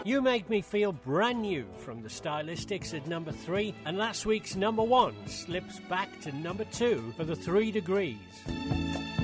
You Make Me Feel Brand New from the Stylistics at number 3, and last week's number 1 slips back to number 2 for the 3 Degrees.